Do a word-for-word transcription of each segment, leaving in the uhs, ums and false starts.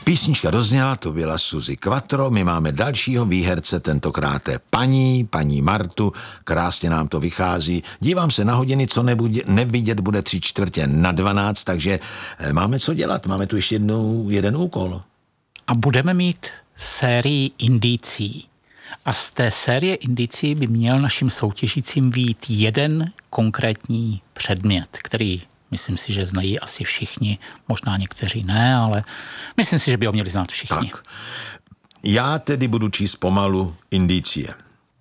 Písnička dozněla, to byla Suzy Quattro, my máme dalšího výherce, tentokrát je paní, paní Martu, krásně nám to vychází. Dívám se na hodiny, co nebudě, nevidět bude tři čtvrtě na dvanáct, takže máme co dělat, máme tu ještě jednou, jeden úkol. A budeme mít sérii indicí. A z té série indicí by měl našim soutěžícím vyjít jeden konkrétní předmět, který myslím si, že znají asi všichni, možná někteří ne, ale myslím si, že by ho měli znát všichni. Tak. Já tedy budu číst pomalu indicie.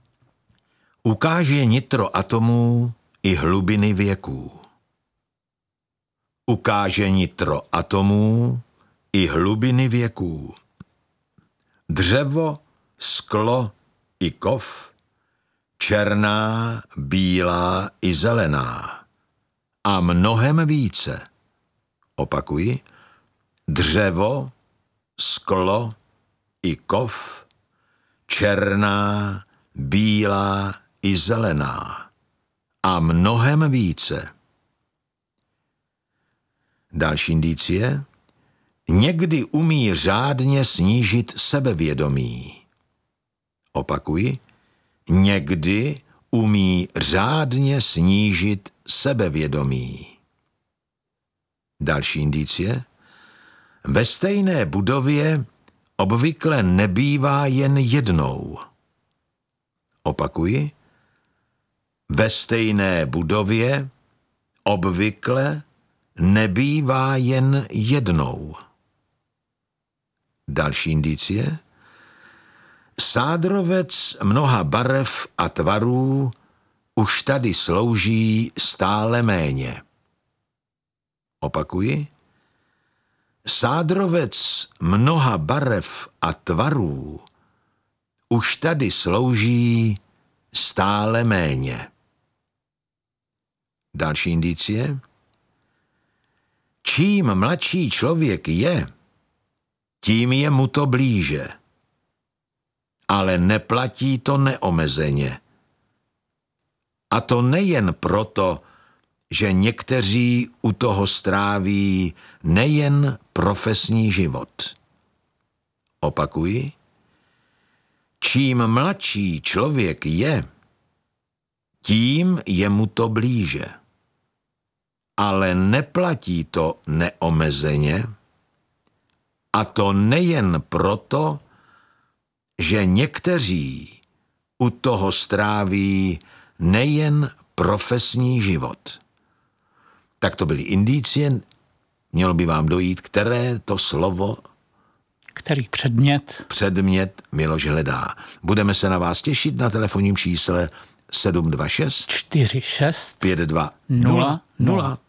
Ukáže nitro atomů i hlubiny věků. Ukáže nitro atomů i hlubiny věků. Dřevo, sklo i kov, černá, bílá i zelená. A mnohem více. Opakuji. Dřevo, sklo i kov, černá, bílá i zelená. A mnohem více. Další indicie. Někdy umí řádně snížit sebevědomí. Opakuji. Někdy umí řádně snížit sebevědomí. Další indicie. Ve stejné budově obvykle nebývá jen jednou. Opakuji. Ve stejné budově obvykle nebývá jen jednou. Další indicie. Sádrovec mnoha barev a tvarů už tady slouží stále méně. Opakuji. Sádrovec mnoha barev a tvarů už tady slouží stále méně. Další indicie. Čím mladší člověk je, tím je mu to blíže. Ale neplatí to neomezeně. A to nejen proto, že někteří u toho stráví nejen profesní život. Opakuji. Čím mladší člověk je, tím je mu to blíže. Ale neplatí to neomezeně. A to nejen proto, že někteří u toho stráví nejen profesní život. Tak to byly indicie, mělo by vám dojít, které to slovo, který předmět, předmět Miloš hledá. Budeme se na vás těšit na telefonním čísle sedm dva šest čtyři šest pět dva nula nula.